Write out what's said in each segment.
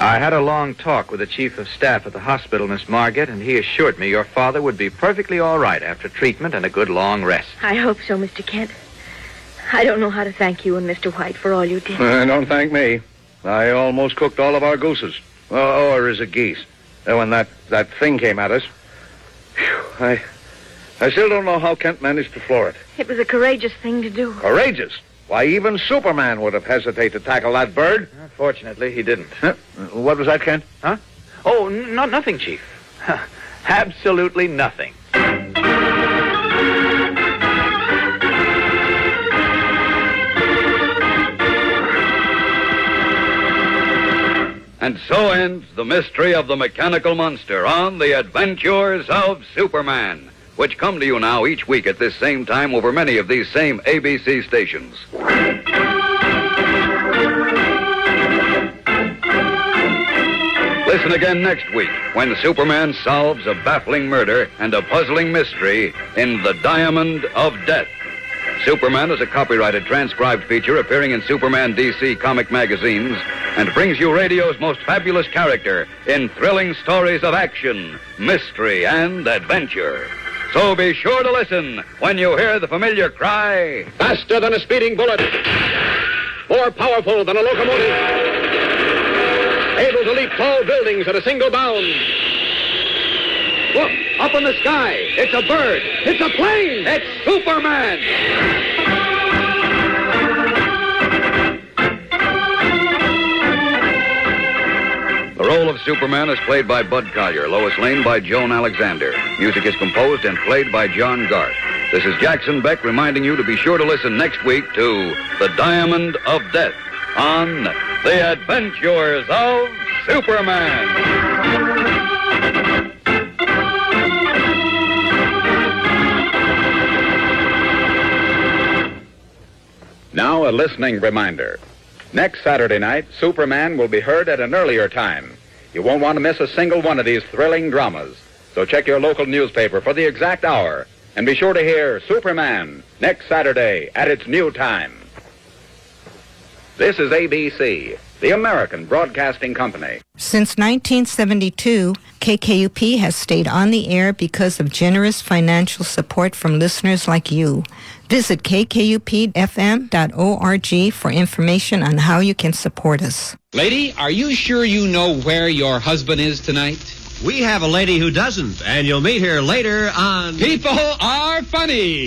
I had a long talk with the chief of staff at the hospital, Miss Margate, and he assured me your father would be perfectly all right after treatment and a good long rest. I hope so, Mr. Kent. I don't know how to thank you and Mr. White for all you did. Don't thank me. I almost cooked all of our gooses. Or is it geese? When that thing came at us. Whew, I still don't know how Kent managed to floor it. It was a courageous thing to do. Courageous? Why, even Superman would have hesitated to tackle that bird. Fortunately, he didn't. What was that, Kent? Huh? Oh, nothing, Chief. Absolutely nothing. And so ends the mystery of the mechanical monster on The Adventures of Superman, which come to you now each week at this same time over many of these same ABC stations. Listen again next week when Superman solves a baffling murder and a puzzling mystery in The Diamond of Death. Superman is a copyrighted transcribed feature appearing in Superman DC comic magazines and brings you radio's most fabulous character in thrilling stories of action, mystery, and adventure. So be sure to listen when you hear the familiar cry, faster than a speeding bullet, more powerful than a locomotive, able to leap tall buildings at a single bound. Look, up in the sky, it's a bird, it's a plane, it's Superman! The role of Superman is played by Bud Collyer, Lois Lane by Joan Alexander. Music is composed and played by John Garth. This is Jackson Beck reminding you to be sure to listen next week to The Diamond of Death on The Adventures of Superman. Now a listening reminder. Next Saturday night, Superman will be heard at an earlier time. You won't want to miss a single one of these thrilling dramas. So check your local newspaper for the exact hour. And be sure to hear Superman next Saturday at its new time. This is ABC, the American Broadcasting Company. Since 1972, KKUP has stayed on the air because of generous financial support from listeners like you. Visit kkupfm.org for information on how you can support us. Lady, are you sure you know where your husband is tonight? We have a lady who doesn't, and you'll meet her later on... People Are Funny!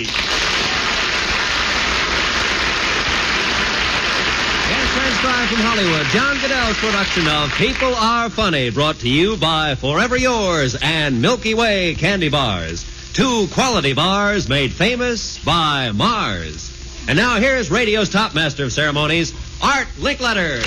Transcribed from Hollywood, John Goodell's production of People Are Funny, brought to you by Forever Yours and Milky Way Candy Bars. 2 quality bars made famous by Mars. And now here's radio's top master of ceremonies, Art Linkletter.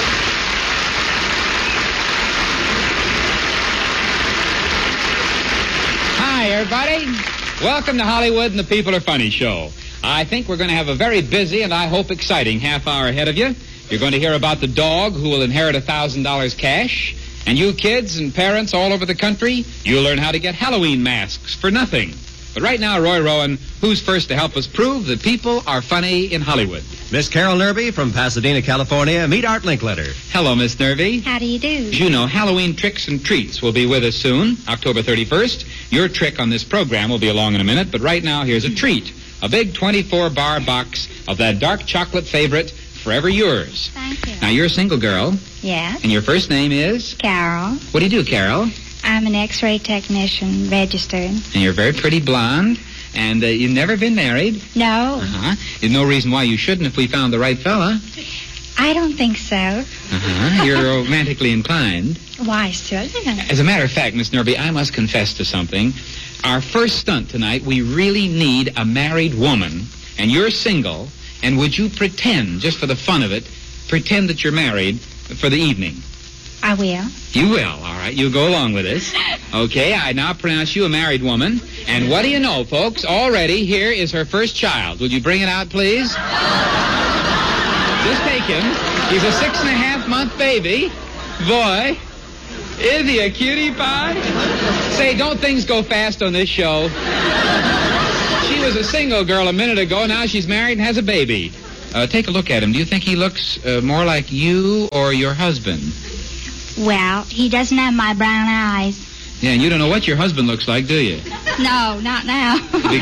Hi, everybody. Welcome to Hollywood and the People Are Funny show. I think we're going to have a very busy and I hope exciting half hour ahead of you. You're going to hear about the dog who will inherit $1,000 cash. And you kids and parents all over the country, you'll learn how to get Halloween masks for nothing. But right now, Roy Rowan, who's first to help us prove that people are funny in Hollywood? Miss Carol Nerby from Pasadena, California. Meet Art Linkletter. Hello, Miss Nerby. How do you do? As you know, Halloween Tricks and Treats will be with us soon, October 31st. Your trick on this program will be along in a minute, but right now, here's a treat. A big 24-bar box of that dark chocolate favorite, Forever Yours. Thank you. Now, you're a single girl. Yes. And your first name is? Carol. What do you do, Carol? I'm an X-ray technician, registered. And you're very pretty blonde. And you've never been married? No. Uh-huh. There's no reason why you shouldn't if we found the right fella. I don't think so. Uh-huh. You're romantically inclined. Why, shouldn't? As a matter of fact, Miss Nerby, I must confess to something. Our first stunt tonight, we really need a married woman. And you're single. And would you pretend, just for the fun of it, pretend that you're married for the evening? I will. You will, all right. You'll go along with this. Okay, I now pronounce you a married woman. And what do you know, folks? Already, here is her first child. Will you bring it out, please? Just take him. He's a 6.5-month baby. Boy, isn't he a cutie pie? Say, don't things go fast on this show? She was a single girl a minute ago. Now she's married and has a baby. Take a look at him. Do you think he looks more like you or your husband? Well, he doesn't have my brown eyes. Yeah, and you don't know what your husband looks like, do you? No, not now.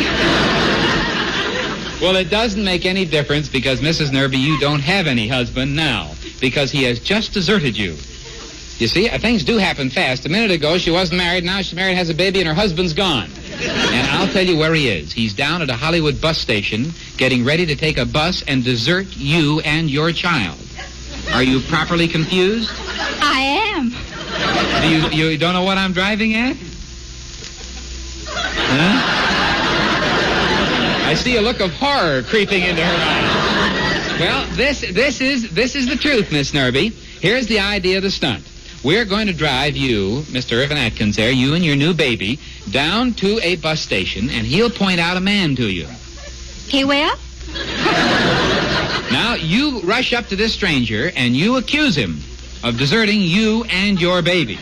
Well, it doesn't make any difference because, Mrs. Nerby, you don't have any husband now because he has just deserted you. You see, things do happen fast. A minute ago, she wasn't married. Now she's married, has a baby, and her husband's gone. And I'll tell you where he is. He's down at a Hollywood bus station getting ready to take a bus and desert you and your child. Are you properly confused? I am. You don't know what I'm driving at? Huh? I see a look of horror creeping into her eyes. Well, this is the truth, Miss Nerby. Here's the idea of the stunt. We're going to drive you, Mr. Irvin Atkins there, you and your new baby, down to a bus station, and he'll point out a man to you. He will? Now, you rush up to this stranger, and you accuse him of deserting you and your baby.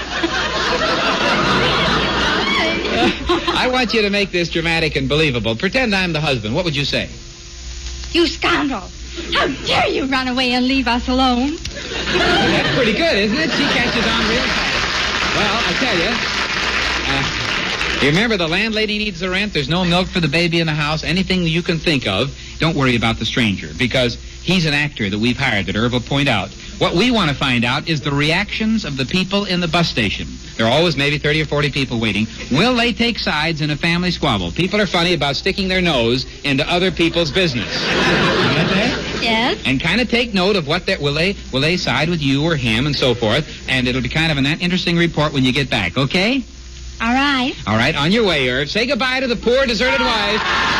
I want you to make this dramatic and believable. Pretend I'm the husband. What would you say? You scoundrel. How dare you run away and leave us alone? That's pretty good, isn't it? She catches on real fast. Well, I tell you, you remember the landlady needs the rent. There's no milk for the baby in the house. Anything you can think of, don't worry about the stranger because he's an actor that we've hired that Irv will point out. What we want to find out is the reactions of the people in the bus station. There are always maybe 30 or 40 people waiting. Will they take sides in a family squabble? People are funny about sticking their nose into other people's business. You get that? Yes. And kind of take note of what will they side with you or him and so forth. And it'll be kind of an interesting report when you get back, okay? All right. All right, on your way, Irv. Say goodbye to the poor deserted wife.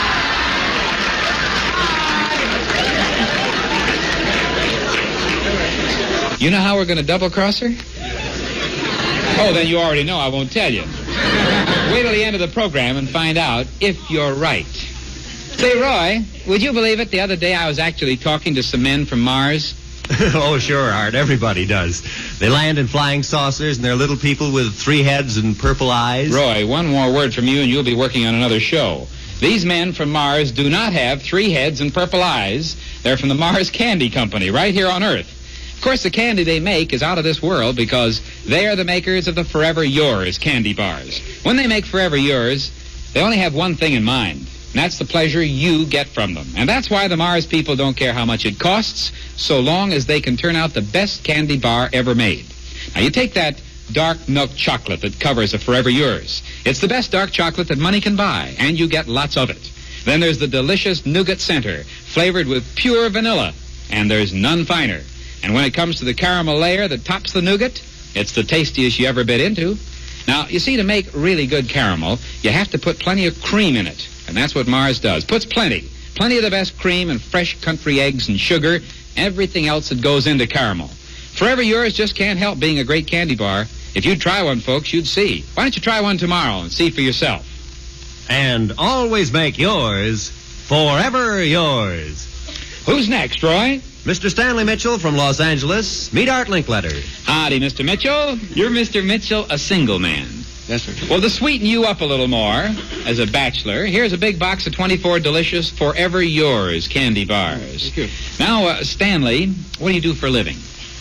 You know how we're going to double-cross her? Oh, then you already know. I won't tell you. Wait till the end of the program and find out if you're right. Say, Roy, would you believe it? The other day I was actually talking to some men from Mars. Oh, sure, Art. Everybody does. They land in flying saucers, and they're little people with 3 heads and purple eyes. Roy, one more word from you, and you'll be working on another show. These men from Mars do not have 3 heads and purple eyes. They're from the Mars Candy Company, right here on Earth. Of course, the candy they make is out of this world because they are the makers of the Forever Yours candy bars. When they make Forever Yours, they only have one thing in mind, and that's the pleasure you get from them. And that's why the Mars people don't care how much it costs, so long as they can turn out the best candy bar ever made. Now, you take that dark milk chocolate that covers a Forever Yours. It's the best dark chocolate that money can buy, and you get lots of it. Then there's the delicious nougat center, flavored with pure vanilla, and there's none finer. And when it comes to the caramel layer that tops the nougat, it's the tastiest you ever bit into. Now, you see, to make really good caramel, you have to put plenty of cream in it. And that's what Mars does. Puts plenty. Plenty of the best cream and fresh country eggs and sugar, everything else that goes into caramel. Forever Yours just can't help being a great candy bar. If you'd try one, folks, you'd see. Why don't you try one tomorrow and see for yourself? And always make yours forever yours. Who's next, Roy? Mr. Stanley Mitchell from Los Angeles. Meet Art Linkletter. Howdy, Mr. Mitchell. You're Mr. Mitchell, a single man. Yes, sir. Well, to sweeten you up a little more, as a bachelor, here's a big box of 24 delicious Forever Yours candy bars. Thank you. Now, Stanley, what do you do for a living?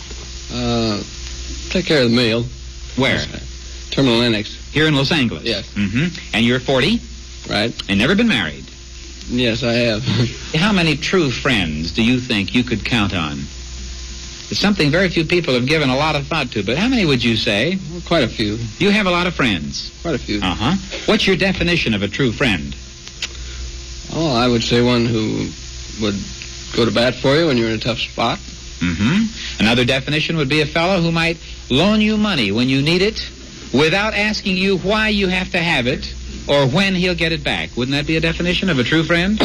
Take care of the mail. Where? Terminal Annex. Here in Los Angeles? Yes. Mm-hmm. And you're 40? Right. And never been married? Yes, I have. How many true friends do you think you could count on? It's something very few people have given a lot of thought to, but how many would you say? Well, quite a few. You have a lot of friends? Quite a few. Uh-huh. What's your definition of a true friend? Oh, I would say one who would go to bat for you when you're in a tough spot. Mm-hmm. Another definition would be a fellow who might loan you money when you need it without asking you why you have to have it or when he'll get it back. Wouldn't that be a definition of a true friend?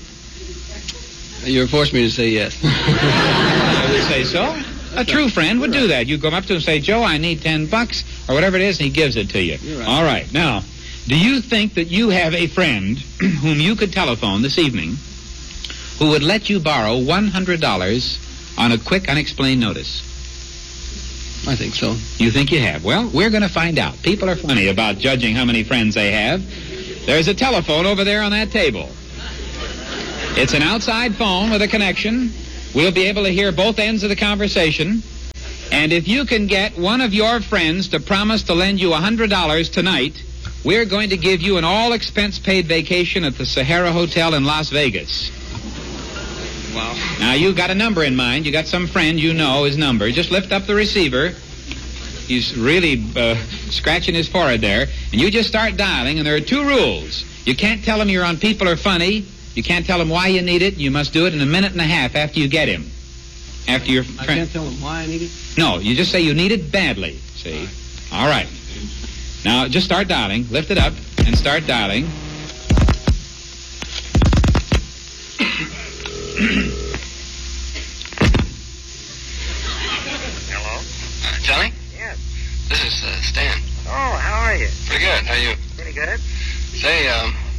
You forced me to say yes. I would say so. A true friend would do that. You go up to him and say, Joe, I need $10 or whatever it is, and he gives it to you. You're right. All right. Now, do you think that you have a friend whom you could telephone this evening who would let you borrow $100 on a quick, unexplained notice? I think so. You think you have? Well, we're going to find out. People are funny about judging how many friends they have. There's a telephone over there on that table. It's an outside phone with a connection. We'll be able to hear both ends of the conversation. And if you can get one of your friends to promise to lend you $100 tonight, we're going to give you an all-expense-paid vacation at the Sahara Hotel in Las Vegas. Wow. Now, you got a number in mind. You got some friend you know his number. Just lift up the receiver. He's really scratching his forehead there. And you just start dialing, and there are two rules. You can't tell him you're on People Are Funny. You can't tell him why you need it. You must do it in a minute and a half after you get him. After your friend. I can't tell him why I need it? No, you just say you need it badly, see? All right. Now, just start dialing. Lift it up and start dialing. Hello? Johnny? Yes. This is Stan. Oh, how are you? Pretty good. How are you? Pretty good. Say,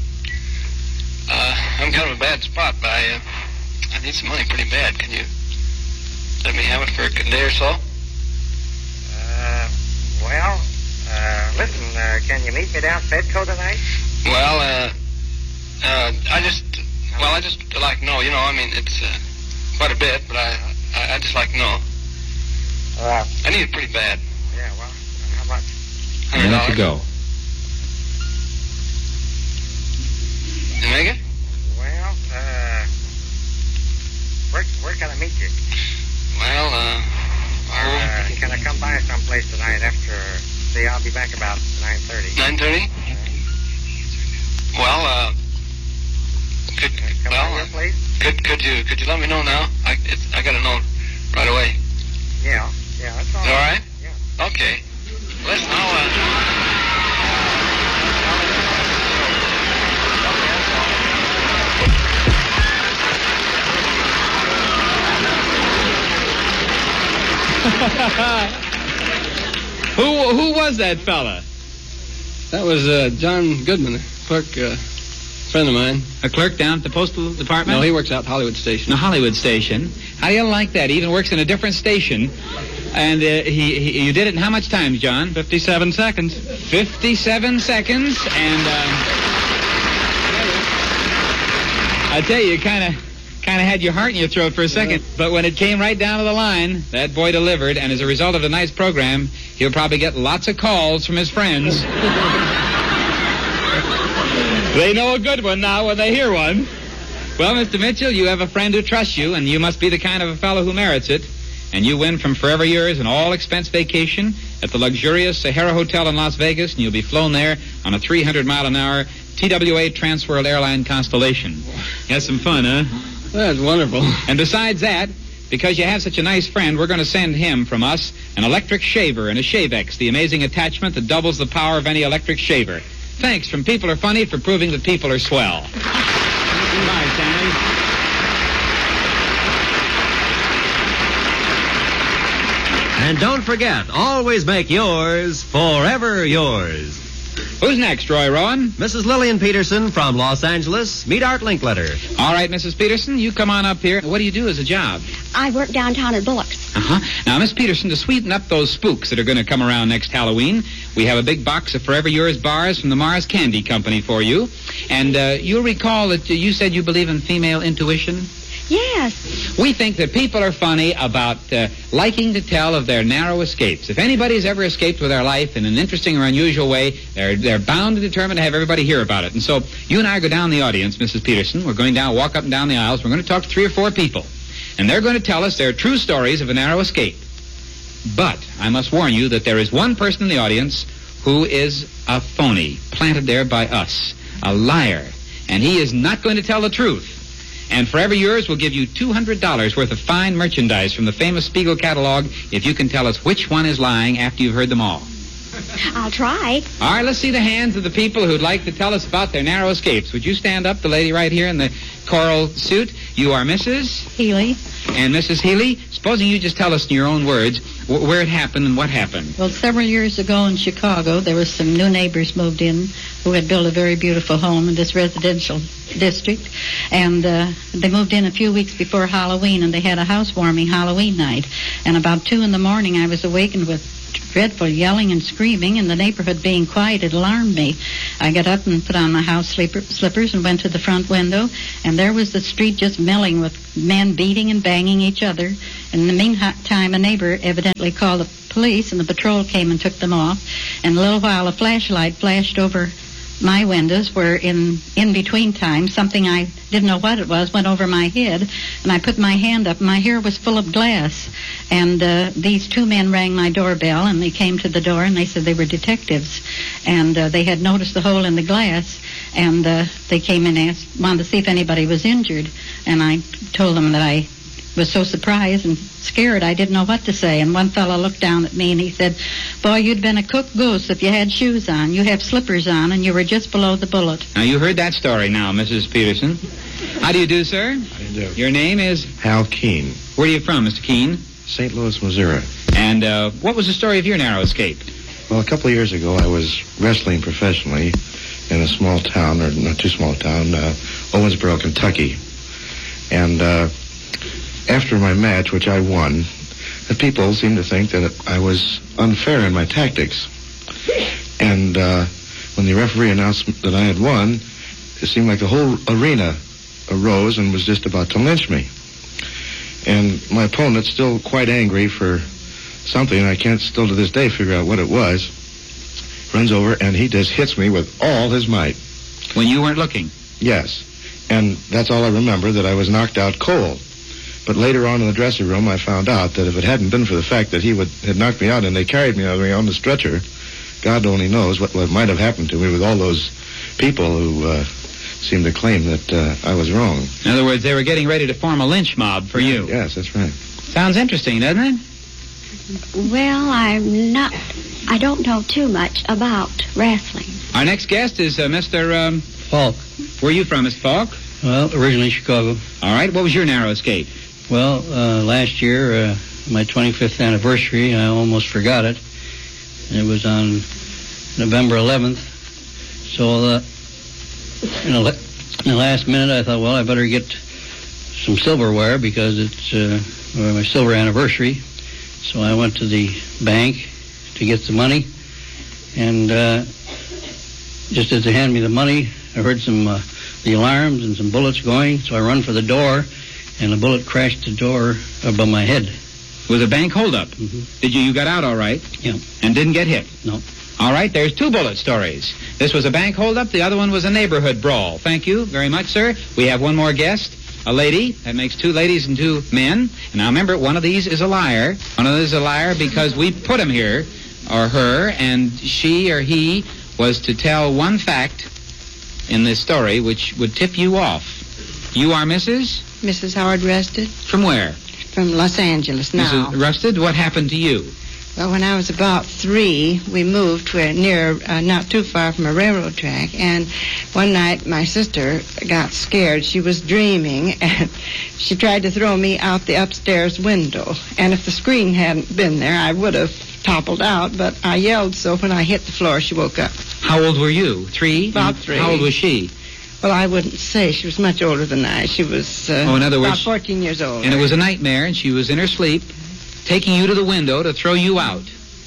I'm kind of a bad spot, but I need some money pretty bad. Can you let me have it for a day or so? Well, listen, can you meet me down Fedco tonight? Well, I just like to know, you know, I mean, it's quite a bit, but I just like to know. I need it pretty bad. Yeah, well, how much? A minute to go. You make it? Well, where can I meet you? Well, Can I come by someplace tonight after... See, I'll be back about 9:30. 9:30? Well, Come by here, please? Could you let me know now? I gotta know right away. Yeah, that's all All right? Yeah. Okay. Listen, Who was that fella? That was John Goodman, a clerk, friend of mine. A clerk down at the postal department? No, he works out Hollywood Station. The Hollywood Station. How do you like that? He even works in a different station. And you did it in how much time, John? 57 seconds. 57 seconds. And I tell you kind of had your heart in your throat for a second. Yeah. But when it came right down to the line, that boy delivered. And as a result of tonight's program, he'll probably get lots of calls from his friends. They know a good one now when they hear one. Well, Mr. Mitchell, you have a friend who trusts you, and you must be the kind of a fellow who merits it. And you win from Forever Yours an all-expense vacation at the luxurious Sahara Hotel in Las Vegas, and you'll be flown there on a 300-mile-an-hour TWA Transworld Airline Constellation. You had some fun, huh? That's wonderful. And besides that, because you have such a nice friend, we're going to send him from us an electric shaver and a Shavex, the amazing attachment that doubles the power of any electric shaver. Thanks from People Are Funny for proving that people are swell. Goodbye, Stan. And don't forget, always make yours forever yours. Who's next, Roy Rowan? Mrs. Lillian Peterson from Los Angeles. Meet Art Linkletter. All right, Mrs. Peterson, you come on up here. What do you do as a job? I work downtown at Bullock's. Uh-huh. Now, Miss Peterson, to sweeten up those spooks that are going to come around next Halloween, we have a big box of Forever Yours bars from the Mars Candy Company for you. And you'll recall that you said you believe in female intuition? Yes. We think that people are funny about liking to tell of their narrow escapes. If anybody's ever escaped with their life in an interesting or unusual way, they're bound and determined to have everybody hear about it. And so you and I go down the audience, Mrs. Peterson. We're going down, walk up and down the aisles. We're going to talk to 3 or 4 people. And they're going to tell us their true stories of a narrow escape. But I must warn you that there is one person in the audience who is a phony, planted there by us, a liar. And he is not going to tell the truth. And Forever Yours will give you $200 worth of fine merchandise from the famous Spiegel catalog if you can tell us which one is lying after you've heard them all. I'll try. All right, let's see the hands of the people who'd like to tell us about their narrow escapes. Would you stand up, the lady right here in the coral suit? You are Mrs. Healy. And Mrs. Healy, supposing you just tell us in your own words where it happened and what happened. Well, several years ago in Chicago, there was some new neighbors moved in who had built a very beautiful home in this residential district. And they moved in a few weeks before Halloween, and they had a housewarming Halloween night. And about 2 in the morning, I was awakened with dreadful yelling and screaming, and the neighborhood being quiet, it alarmed me. I got up and put on my house slippers and went to the front window, and there was the street just milling with men beating and banging each other. In the meantime, a neighbor evidently called the police, and the patrol came and took them off. And in a little while, a flashlight flashed over my windows, where in between time, something I didn't know what it was went over my head, and I put my hand up. My hair was full of glass, and these two men rang my doorbell, and they came to the door, and they said they were detectives, and they had noticed the hole in the glass, and they came and wanted to see if anybody was injured, and I told them that I was so surprised and scared I didn't know what to say. And one fellow looked down at me and he said, "Boy, you'd been a cooked goose if you had shoes on. You have slippers on, and you were just below the bullet." Now, you heard that story now, Mrs. Peterson. How do you do, sir? How do you do? Your name is? Hal Keene. Where are you from, Mr. Keene? St. Louis, Missouri. And what was the story of your narrow escape? Well, a couple of years ago, I was wrestling professionally in a small town, or not too small town, Owensboro, Kentucky. And after my match, which I won, the people seemed to think that I was unfair in my tactics. And when the referee announced that I had won, it seemed like the whole arena arose and was just about to lynch me. And my opponent, still quite angry for something, I can't still to this day figure out what it was, runs over and he just hits me with all his might. When you weren't looking? Yes. And that's all I remember, that I was knocked out cold. But later on in the dressing room, I found out that if it hadn't been for the fact that he had knocked me out and they carried me on the stretcher, God only knows what might have happened to me with all those people who seemed to claim that I was wrong. In other words, they were getting ready to form a lynch mob for you. Yes, that's right. Sounds interesting, doesn't it? Well, I don't know too much about wrestling. Our next guest is Mr. Falk. Where are you from, Mr. Falk? Well, originally Chicago. All right. What was your narrow escape? Well, last year, my 25th anniversary, I almost forgot it. It was on November 11th. So, in the last minute, I thought, well, I better get some silverware because it's my silver anniversary. So I went to the bank to get the money. And just as they handed me the money, I heard the alarms and some bullets going. So I run for the door. And a bullet crashed the door above my head. It was a bank holdup. Mm-hmm. You got out all right? Yeah. And didn't get hit? No. All right, there's two bullet stories. This was a bank holdup, the other one was a neighborhood brawl. Thank you very much, sir. We have one more guest, a lady. That makes two ladies and two men. And now remember, one of these is a liar. One of these is a liar because we put him here, or her, and she or he was to tell one fact in this story which would tip you off. You are Mrs.? Mrs. Howard Rusted. From where? From Los Angeles now. Mrs. Rusted, what happened to you? Well, when I was about 3, we moved to not too far from a railroad track, and one night my sister got scared. She was dreaming, and she tried to throw me out the upstairs window. And if the screen hadn't been there, I would have toppled out, but I yelled so when I hit the floor, she woke up. How old were you? 3? About 3. How old was she? Well, I wouldn't say. She was much older than I. She was in other words, about 14 years old. And it was a nightmare, and she was in her sleep, taking you to the window to throw you out.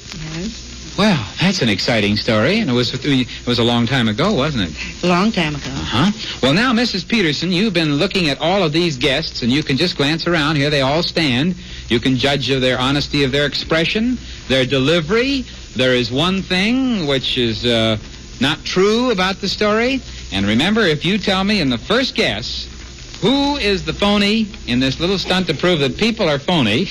Yes. Well, that's an exciting story, and it was a long time ago, wasn't it? A long time ago. Uh-huh. Well, now, Mrs. Peterson, you've been looking at all of these guests, and you can just glance around. Here they all stand. You can judge of their honesty of their expression, their delivery. There is one thing which is not true about the story. And remember, if you tell me in the first guess who is the phony in this little stunt to prove that people are phony,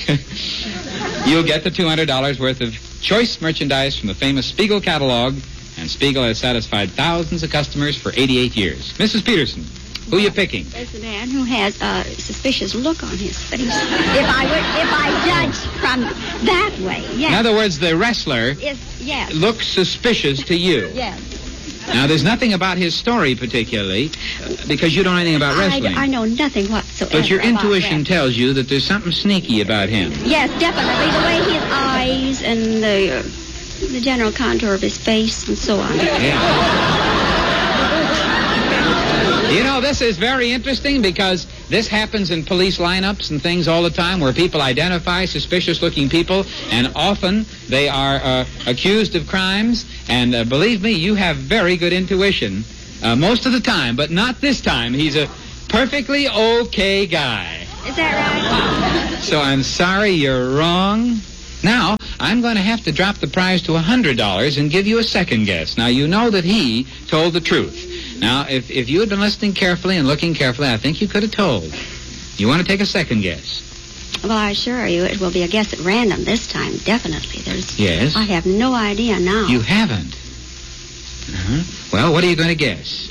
you'll get the $200 worth of choice merchandise from the famous Spiegel catalog, and Spiegel has satisfied thousands of customers for 88 years. Mrs. Peterson, who are you picking? There's a man who has a suspicious look on his face. If I judge from that way, yes. In other words, the wrestler yes. looks suspicious to you. Yes. Now, there's nothing about his story particularly, because you don't know anything about wrestling. I know nothing whatsoever. But your intuition about tells you that there's something sneaky about him. Yes, definitely. The way his eyes and the general contour of his face and so on. Yeah. You know, this is very interesting because This happens in police lineups and things all the time where people identify suspicious-looking people, and often they are accused of crimes. And believe me, you have very good intuition most of the time, but not this time. He's a perfectly okay guy. Is that right? So I'm sorry you're wrong. Now, I'm going to have to drop the prize to $100 and give you a second guess. Now, you know that he told the truth. Now, if you had been listening carefully and looking carefully, I think you could have told. You want to take a second guess? Well, I assure you it will be a guess at random this time, definitely. Yes? I have no idea now. You haven't? Uh-huh. Well, what are you going to guess?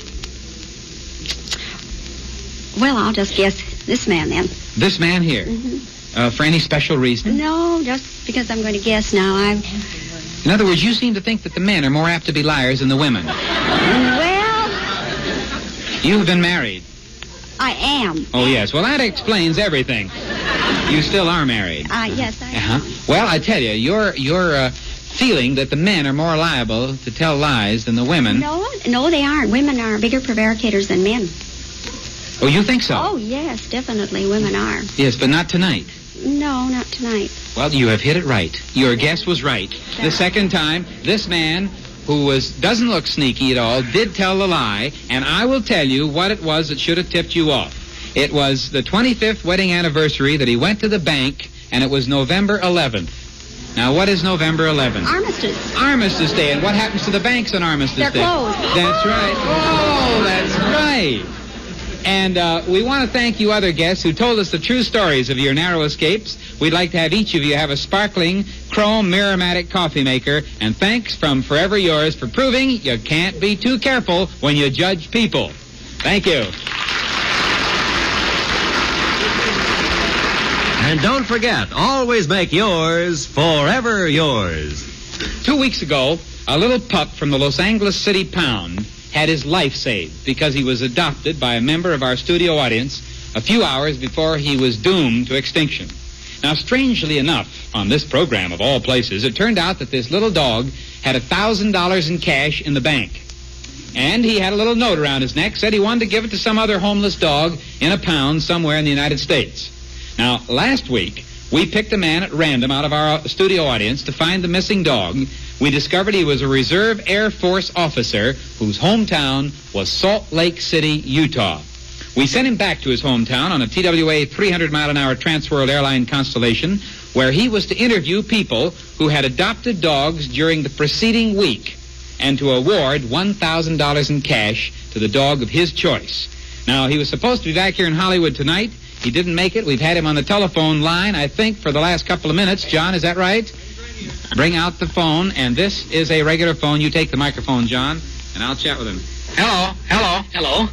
Well, I'll just guess this man, then. This man here? Mm-hmm. For any special reason? No, just because I'm going to guess now. In other words, you seem to think that the men are more apt to be liars than the women. Well, You've been married. I am. Oh, yes. Well, that explains everything. You still are married. Yes, I am. Well, I tell you, you're feeling that the men are more liable to tell lies than the women. No, they aren't. Women are bigger prevaricators than men. Oh, you think so? Oh, yes, definitely. Women are. Yes, but not tonight. No, not tonight. Well, you have hit it right. Your guess was right. The second time, this man, who doesn't look sneaky at all, did tell the lie, and I will tell you what it was that should have tipped you off. It was the 25th wedding anniversary that he went to the bank, and it was November 11th. Now, what is November 11th? Armistice. Armistice Day. And what happens to the banks on Armistice Day? They're closed. That's right. Oh, that's right. And we want to thank you other guests who told us the true stories of your narrow escapes. We'd like to have each of you have a sparkling chrome Miramatic coffee maker. And thanks from Forever Yours for proving you can't be too careful when you judge people. Thank you. And don't forget, always make yours forever yours. 2 weeks ago, a little pup from the Los Angeles City Pound had his life saved because he was adopted by a member of our studio audience a few hours before he was doomed to extinction. Now, strangely enough, on this program of all places, it turned out that this little dog had $1,000 in cash in the bank. And he had a little note around his neck, said he wanted to give it to some other homeless dog in a pound somewhere in the United States. Now, last week, we picked a man at random out of our studio audience to find the missing dog. We discovered he was a Reserve Air Force officer whose hometown was Salt Lake City, Utah. We sent him back to his hometown on a TWA 300-mile-an-hour Transworld airline Constellation, where he was to interview people who had adopted dogs during the preceding week and to award $1,000 in cash to the dog of his choice. Now, he was supposed to be back here in Hollywood tonight. He didn't make it. We've had him on the telephone line, I think, for the last couple of minutes. John, is that right? Bring out the phone, and this is a regular phone. You take the microphone, John, and I'll chat with him. Hello.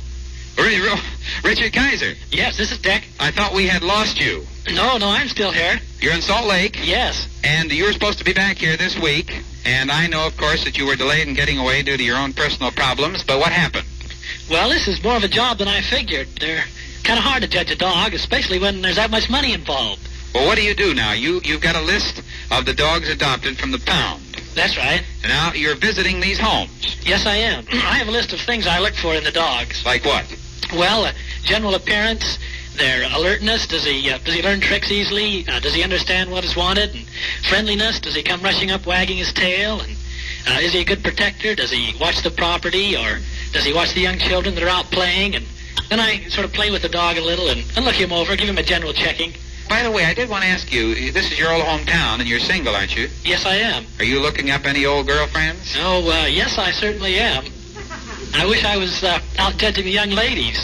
Richard Kaiser. Yes, this is Dick. I thought we had lost you. No, I'm still here. You're in Salt Lake? Yes. And you were supposed to be back here this week. And I know, of course, that you were delayed in getting away due to your own personal problems. But what happened? Well, this is more of a job than I figured. They're kind of hard to judge a dog, especially when there's that much money involved. Well, what do you do now? You've got a list of the dogs adopted from the pound. That's right. And now you're visiting these homes. Yes, I am. I have a list of things I look for in the dogs. Like what? Well, general appearance, their alertness. Does he learn tricks easily? Does he understand what is wanted? And friendliness. Does he come rushing up, wagging his tail? And is he a good protector? Does he watch the property, or does he watch the young children that are out playing? And then I sort of play with the dog a little and look him over, give him a general checking. By the way, I did want to ask you, this is your old hometown, and you're single, aren't you? Yes, I am. Are you looking up any old girlfriends? Oh, yes, I certainly am. I wish I was out judging the young ladies.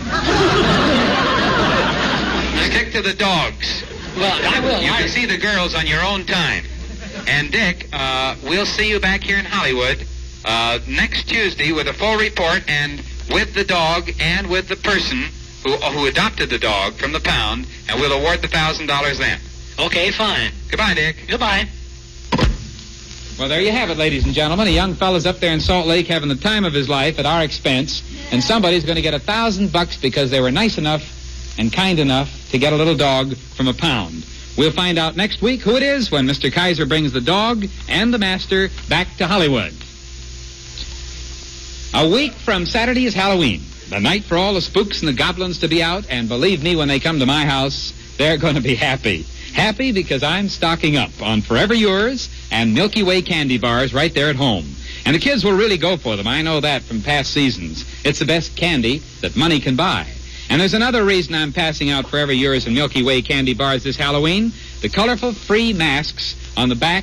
Stick to the dogs. Well, I will. You can see the girls on your own time. And, Dick, we'll see you back here in Hollywood next Tuesday with a full report and with the dog and with the person who adopted the dog from the pound, and we'll award the $1,000 then. Okay, fine. Goodbye, Dick. Goodbye. Well, there you have it, ladies and gentlemen. A young fella's up there in Salt Lake having the time of his life at our expense, and somebody's going to get $1,000 because they were nice enough and kind enough to get a little dog from a pound. We'll find out next week who it is when Mr. Kaiser brings the dog and the master back to Hollywood. A week from Saturday is Halloween. The night for all the spooks and the goblins to be out, and believe me, when they come to my house, they're going to be happy. Happy because I'm stocking up on Forever Yours and Milky Way candy bars right there at home. And the kids will really go for them. I know that from past seasons. It's the best candy that money can buy. And there's another reason I'm passing out Forever Yours and Milky Way candy bars this Halloween. The colorful free masks on the back